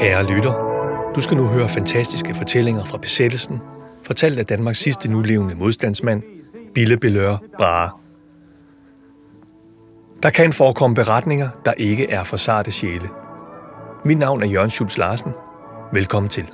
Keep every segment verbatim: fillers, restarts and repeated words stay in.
Kære lytter, du skal nu høre fantastiske fortællinger fra besættelsen, fortalt af Danmarks sidste nulevende modstandsmand, Bille Belør Brahe. Der kan forekomme beretninger, der ikke er for sarte sjæle. Mit navn er Jørgen Schultz Larsen. Velkommen til.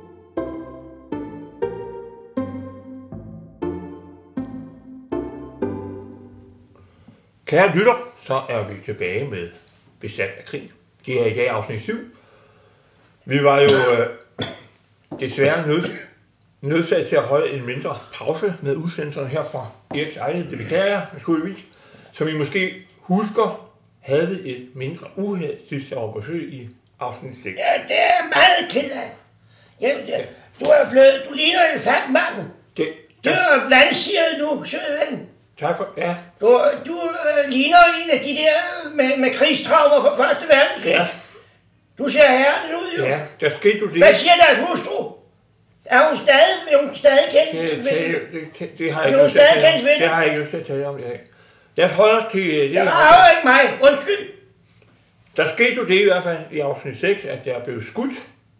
Kære lytter, så er vi tilbage med Besat af krig. Det er i dag afsnit syv. Vi var jo øh, desværre nød, nødsat til at holde en mindre pause med udsendelserne her fra Eriks ejlighed. Det beklager jeg, naturligvis. Som I måske husker, havde vi et mindre uheld sidst jeg var på besøg i afsnit seks. Ja, det er meget ked af. Jamen, det, du er blevet, du ligner en fatmand. Det, Du er blandsiret nu, søde ven. Tak for, ja. Du, du øh, ligner en af de der med, med krigstraumer fra første verdenskrig. Ja. Du ser herren ud, jo. Ja, der skete jo det. Hvad siger deres hustru? Er hun stadig, vil hun stadig kendt? Det, det, det, det, det har jeg Vil ikke hun lyst til at stadig tale kendt om. ved det? Det har jeg ikke lyst til at tale om i dag. Lad os holde os til det. Det har ikke mig. Undskyld. Der skete jo det i hvert fald i afsnit seks, at der blev skudt.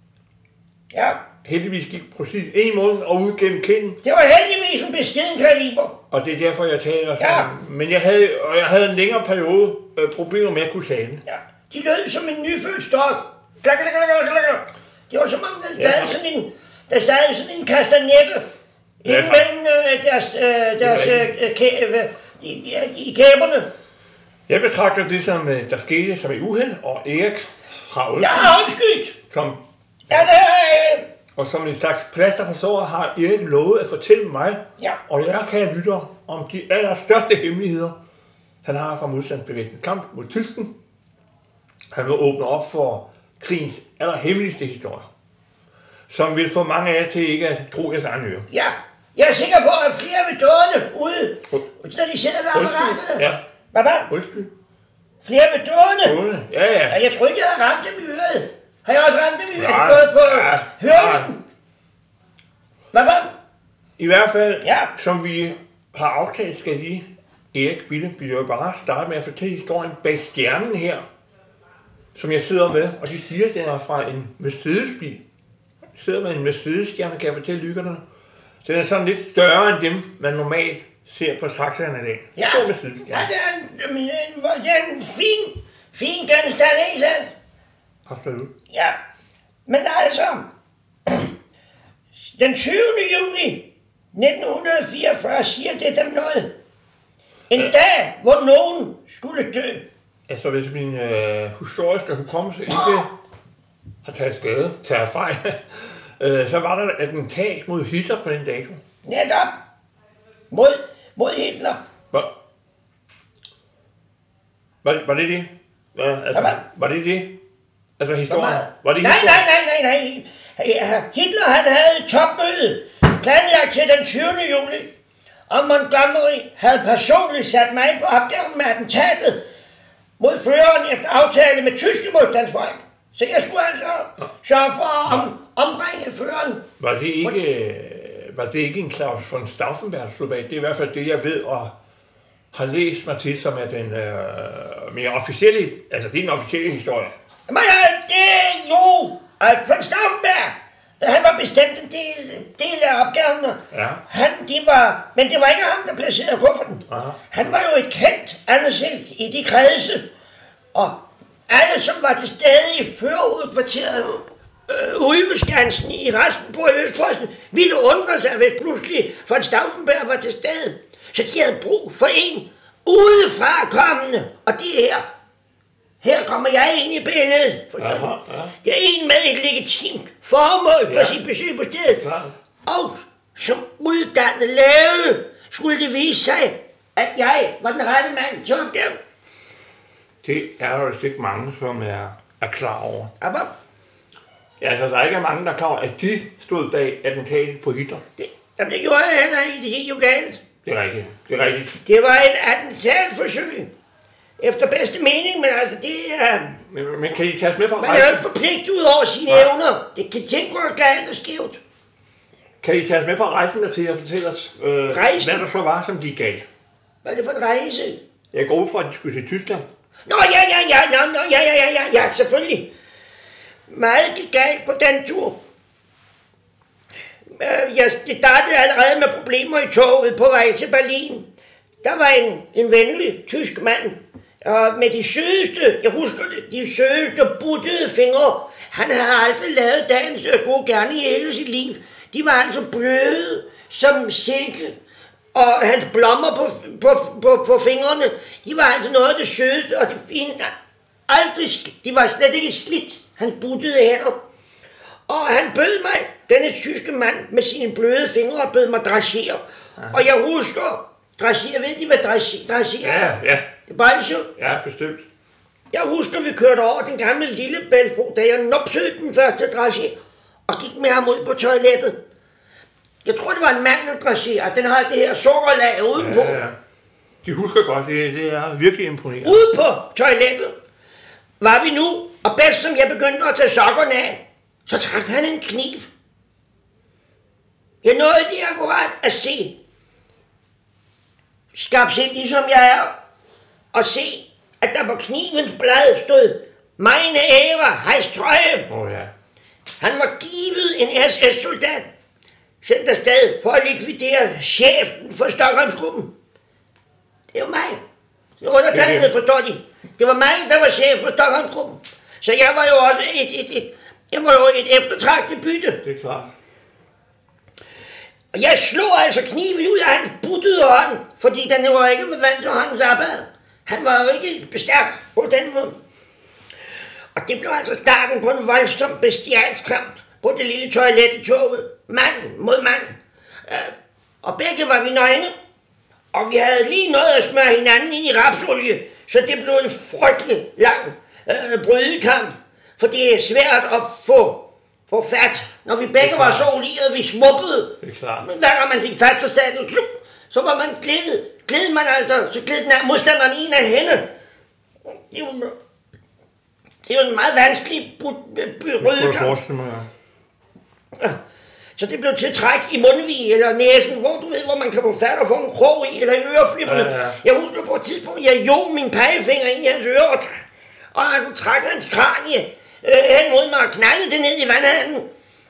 Ja, Heldigvis gik præcis en måned og ud gennem kinden. det var heldigvis en beskeden kaliber. Og det er derfor, jeg taler sådan. Ja. Men jeg havde, og jeg havde en længere periode øh, problemer med at kunne tale. Ja, de lød som en nyfødt stok. Klak, klak, klak, klak, klak. Det var som om, der sad Ja. sådan en, der sad sådan en kastanjette Ja. inden mellem øh, deres, øh, deres er øh, kæ, øh, de, de, i kæberne. Jeg betragter det, som øh, der skete som et uheld, og Erik har Jeg undskyldt, har undskyldt. som, Ja, det er, øh, og som en slags plaster på såret har Erik lovet at fortælle mig, Ja. og jeg kan lytte om de allerstørste hemmeligheder, han har fra modstandsbevægelsens kamp mod tysken. Han vil åbne op for krigens allerhemmeligste historie, som vil få mange af jer til ikke at tro jeres egen øre. ja. Jeg er sikker på, at flere ved dørene ude, når de sidder ved apparaterne. Undskyld. Ja, Hvad hvad? undskyld. Flere ved dørene. Skåne. Ja, ja. Ja, jeg tror ikke, jeg har ramt dem i øret. Har jeg også ramt dem i øret? Nej, Gået på ja, hørelsen. Hvad hvad? I hvert fald, Ja. som vi har aftalt, skal lige Erik Bille Belør Brahe starte med at fortælle historien bag stjernen her, som jeg sidder med, og de siger, at den er fra en Mercedes-bil. Jeg sidder med en Mercedes-stjerne, kan jeg fortælle lytterne. Den er sådan lidt større end dem, man normalt ser på taxaerne i dag. Ja, Stor ja, Mercedes-stjerne. det er en, jamen, en, det er en fin, fin genstand, ikke sandt? Absolut. Ja, men altså, den tyvende juni nitten fireogfyrre siger det dem noget. En Ja. dag, hvor nogen skulle dø. Altså, hvis min øh, historiske hukommelse ikke har taget skade, taget fejl, øh, så var der et attentat mod Hitler på den dato. Netop mod, mod Hitler. Var, var, var det det? Ja, altså, Hvad? var det det? Altså Hvor historien? meget? Var det nej, historien? nej, nej, nej, nej. Ja, Hitler han havde et topmøde planlagt til den tyvende juli, og Montgomery havde personligt sat mig ind på opgaven med attentatet mod føreren efter aftale med tyske modstandsfolk. Så jeg skulle altså sørge for at om, ombringe føreren. Var det ikke, øh, var det ikke en Claus von Stauffenberg soldat? Det er i hvert fald det, jeg ved og har læst mig til, som er den øh, mere officielle, altså det er den officielle historie. Men øh, det er jo, at von Stauffenberg, han var bestemt en del, del af opgaven. Ja. Han, de var, men det var ikke ham, der placerede kufferten. Aha. Han var jo et kendt ansigt i de kredse, og alle, som var til stede i førerudkvarteret øh, Ulveskansen i resten på Østposten, ville undre sig, hvis pludselig von Stauffenberg var til stede. Så de havde brug for en udefra kommende, og det her. Her kommer jeg ind i billedet. Aha, ja. Det er en med et legitimt formål for Ja. sit besøg på stedet. Klart. Og som uddannet læge skulle det vise sig, at jeg var den rette mand til opgaven. Det er der ikke mange, som er, er klar over. Aber Ja, altså, der er ikke mange, der er klar over, at de stod bag attentatet på Hitler. det, jamen, det gjorde jeg heller ikke. Det gik jo galt. Det er rigtigt. Det er rigtigt. Det var et attentatforsøg. Efter bedste mening, men altså det er... Men, men kan I tage os med på Man er jo ikke rejsen? forpligtet ud over sine Nej. evner. Det kan tænke gå galt og skævt. Kan I tage os med på rejsen der til at fortælle os, øh, Rejsen? hvad der så var, som gik galt? Hvad er det for en rejse? Jeg går ud fra, at de skulle til Tyskland. Nå, ja, ja, ja, ja, nå, ja, ja, ja, ja, ja, selvfølgelig. Meget gik galt på den tur. Jeg startede allerede med problemer i toget på vej til Berlin. Der var en, en venlig tysk mand, og med de sødeste, jeg husker det, de sødeste buttede fingre. Han havde aldrig lavet dagens gode gerning i hele sit liv. De var altså bløde som silke, og hans blommer på, på, på, på fingrene, de var altså noget af det sødeste og det fine. Aldrig, de var slet ikke slidt, hans buttede hænder. Og han bød mig, denne tyske mand, med sine bløde fingre og bød mig dressere. Og jeg husker, dressere, ved de hvad dressere er? Ja, ja. Det er bare så. Ja, bestemt. Jeg husker, vi kørte over den gamle lille Bæltbro, da jeg nupsede den første dressere og gik med ham ud på toilettet. Jeg tror, det var en mandeldressere. Den har det her sukkerlag udenpå. Ja, ja. De husker godt, det, det er virkelig imponerende. Ude på toilettet var vi nu, og bedst som jeg begyndte at tage sokkerne af, så trak han en kniv. Jeg nåede lige akkurat at se, skarpsindig som jeg er, og se, at der på knivens blad stod, meine ære, hejs trøje. Åh oh, ja. Han var givet en S S-soldat, sendt afsted for at likvidere chefen for Stockholmsgruppen. Det var mig. Det var undertegnet, forstår de. Det var mig, der var chef for Stockholmsgruppen. Så jeg var jo også et, et, et, jeg var jo et eftertragtet bytte. Det er klart. Og jeg slog altså kniven ud af hans buttede hånd, fordi den var ikke med vand til hans arbejde. Han var jo ikke bestærkt på den måde. Og det blev altså starten på en voldsom bestialsk kamp på det lille toilet i toget. Mand mod mand. Og begge var vi nøgne. Og vi havde lige nået at smøre hinanden ind i rapsolie, så det blev en frygtelig lang øh, brydekamp. For det er svært at få, få fat, når vi begge var så olierede, vi smuppede. Det er klart. Men hver gang man fik fat, så sagde det, så var man glædet. Glædet man altså, så glædet den af modstanderen en af hende. Det var, det var en meget vanskelig brydekamp. Ja. Så det blev til træk i mundvig eller næsen, hvor du ved, hvor man kan få fat og få en krog i, eller i øreflipperne. Ja, ja. Jeg husker på et tidspunkt, jeg jog min pegefinger ind i hans øre, og, og han trak hans kranie øh, hen mod mig og knaldede det ned i vandhanen.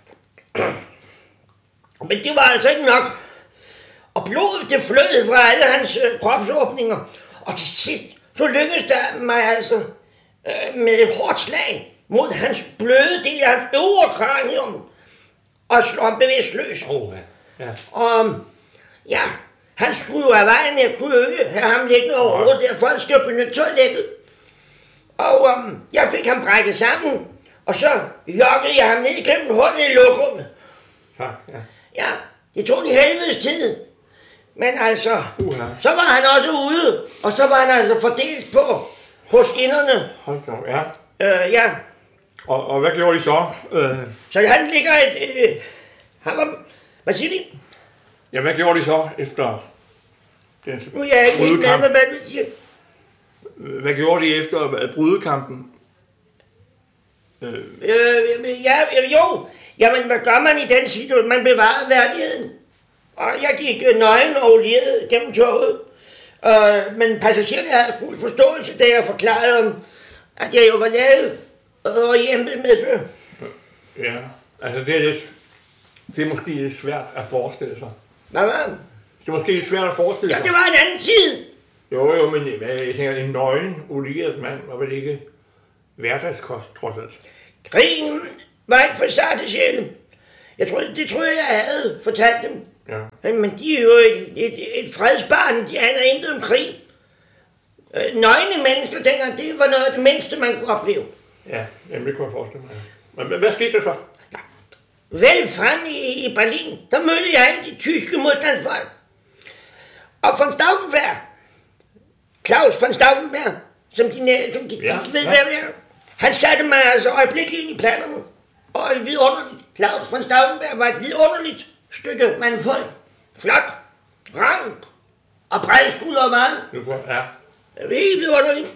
Men det var altså ikke nok. Og blodet, det flød fra alle hans øh, kropsåbninger. Og til sidst, så lykkedes der mig altså øh, med et hårdt slag mod hans bløde del af hans øvre kranium. Og slå ham bevidstløs. Oh, ja. Ja. Og ja, han skulle jo af vejen, jeg kunne jo ikke have ham liggende overhovedet, derfor han skulle benytte toilettet. Og um, jeg fik ham brækket sammen, og så joggede jeg ham ned igennem hullet i lokummet. Ja, ja. Ja, det tog en helvedes tid. Men altså, Uh-huh. så var han også ude, og så var han altså fordelt på, på skinnerne. Hold da, ja. Øh, ja. Og, og hvad gjorde de så? Øh... Så han ligger et... Øh, han var... Hvad siger de? Ja, hvad gjorde de så efter den Nu er jeg ikke helt med, hvad man siger. Hvad gjorde de efter brydekampen? Øh, øh, ja, jo. Jamen, hvad gør man i den situation? Man bevarede værdigheden. Og jeg gik nøgen og olieret gennem toget. Øh, men passagererne havde fuld forståelse, da jeg forklarede om, at jeg jo var lavet og i embedsmedfør. Ja, altså det er lidt, det er måske lidt svært at forestille sig. Hvad var det? Det er måske lidt svært at forestille sig. Ja, det var en anden tid. Jo, jo, men jeg tænker, en nøgen, olieret mand var vel ikke hverdagskost, trods alt. Krigen var ikke for sarte sjælen. Jeg tror, det tror jeg, jeg havde fortalt dem. Ja. Men de er jo et, et, et fredsbarn, de aner intet om krig. Nøgne mennesker dengang, det var noget af det mindste, man kunne opleve. Ja, jamen, det kunne jeg forestille mig. Men hvad skete der så? Ja. Vel frem i, i Berlin, der mødte jeg alle de tyske modstandsfolk. Og von Stauffenberg, Claus von Stauffenberg, som de, som de, ja, de ved, ja. hvad det er. Han satte mig altså øjeblikkeligt ind i planerne. Og et vidunderligt. Claus von Stauffenberg var et vidunderligt stykke mandfolk. Flot, rank og bredskuldret mand. Ja. Helt vidunderligt.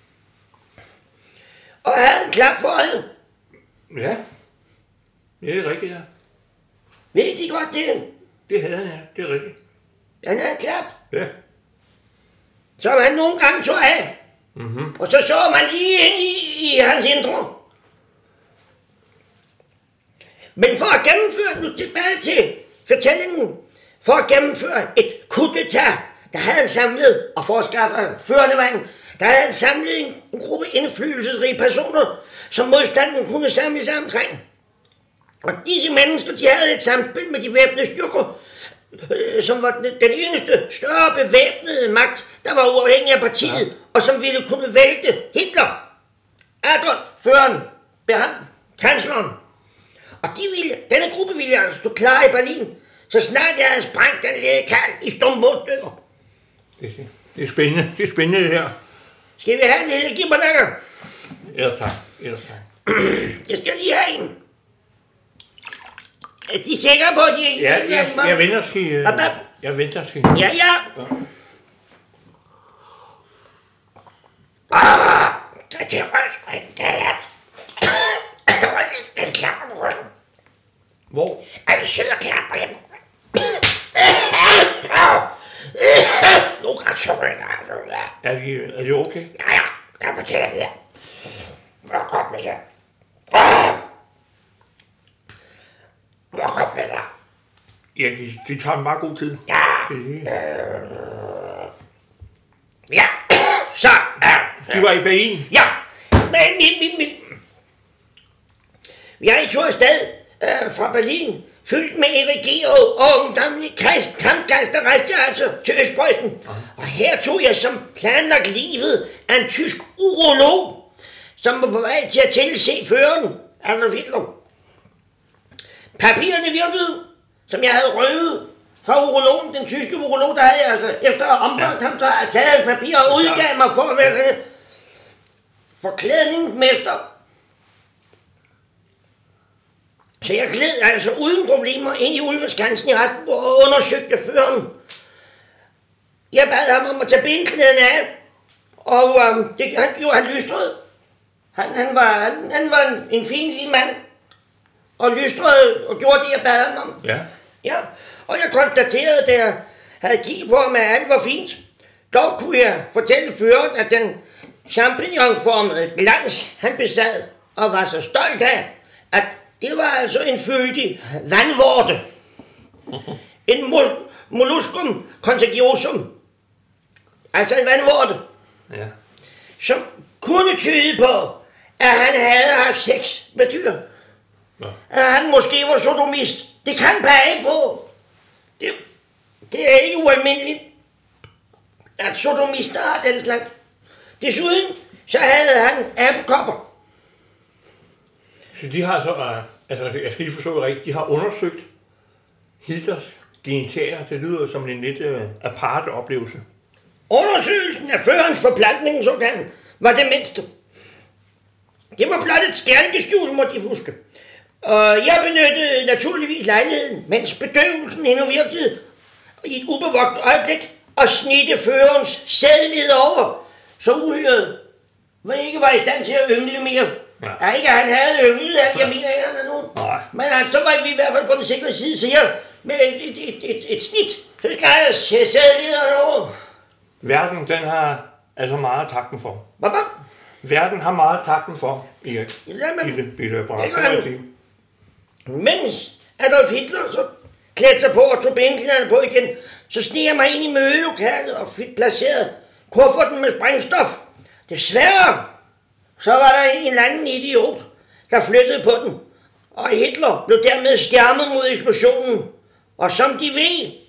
Og havde en klap for øjet. Ja. Det er rigtigt, ja. Ved de godt det? Det havde han, ja. Det er rigtigt. Han havde en klap. Ja. Som han nogle gange tog af. Mm-hmm. Og så så man lige ind i, i hans intro. Men for at gennemføre, nu tilbage til fortællingen, for at gennemføre et coup d'etat, der havde han samlet og forskaffet førende vand, der havde han samlet en, en gruppe indflydelsesrige personer, som modstanden kunne samle sig omkring. Og disse mennesker, de havde et samspil med de væbnede styrker, øh, som var den, den eneste større bevæbnede magt, der var uafhængig af partiet, ja. Og som ville kunne vælte Hitler, Adolf, føreren, Bernd, kansleren. Og de ville, denne gruppe ville altså stå klar i Berlin, så snart jeg havde sprængt den lede kald i stummålstykker. Det, det er spændende, det er spændende det her. Skal vi have en lille gibberlækker? Ellers tak, ellers tak. Jeg skal lige have en. Er de sikre på, at de ikke... Ja, jeg, jeg, jeg venter til... Uh, jeg venter til... Ja, ja. ja. Ah, det er rødt. Hvor? Er det sød og klapper hjem? Nu kan så er det, er det okay? Ja, ja. Jeg fortæller det. Hvor kom med det? Hvor kom med det? Ja, det, det tager en meget god tid. Ja. Det, ja. Så. Ja. Du var i Berlin? Ja. Men, min, min, min. Jeg tog afsted øh, fra Berlin, fyldt med erigeret og ungdommelig kampgejst, der rejste jeg altså til Østpreussen. Og her tog jeg som planlagt livet af en tysk urolog, som var på vej til at tilse føreren, Adolf Hitler. Papirerne virkede, som jeg havde røvet fra urologen, den tyske urolog, der havde jeg altså, efter at ombragt ja. ham, så havde jeg taget papir og udgav mig for at være forklædningsmester. Så jeg gled altså uden problemer ind i Ulveskansen i Rastenborg og undersøgte føreren. Jeg bad ham om at tage benklæderne af, og um, det han gjorde han lystrød. Han, han var, han, han var en, en fin lille mand, og lystrød og gjorde det, jeg bad ham om. Ja. Ja, og jeg konstaterede, da jeg havde kigget på ham, at alt var fint. Dog kunne jeg fortælle føreren, at den champignonformede glans, han besad og var så stolt af, at det var altså en fødig vandvorte. En mol- molluscum contagiosum. Altså en vandvorte. Ja. Som kunne tyde på, at han havde haft sex med dyr. Ja. At han måske var sodomist. Det kan pege på. Det, det er ikke ualmindeligt, at sodomister har den slags. Desuden så havde han abekopper. Så de har så, uh, altså jeg skal lige forstå det rigtigt, de har undersøgt Hitlers genitaler. Det lyder som en lidt uh, aparte oplevelse. Undersøgelsen af førens forplantning, sådan, var det mindste. Det var blot et skærnkeskjul, må de huske. Og jeg benyttede naturligvis lejligheden, mens bedøvelsen endnu virkede, i et ubevogtet øjeblik, og snitte førens sædled over, så uhyret var ikke var i stand til at yngle mere. Ja. Ja, ikke at han havde ynglet, at jeg mener, at han er nogen. Nej. Men altså, så var vi i hvert fald på den sikre side, så jeg med et, et, et, et, et snit, så det kan jeg sædlederen over. Verden, den har altså meget takten for. Hvad? Verden har meget takten for, Erik. Jamen, Bille, Bille, Braun. det gør han. Mens Adolf Hitler så klædte sig på og tog benklæderne på igen, så sneg jeg mig ind i mødelokalet og fik placeret kufferten med sprængstof. Desværre, så var der en eller anden idiot, der flyttede på den, og Hitler blev dermed stjernet mod eksplosionen. Og som de ved,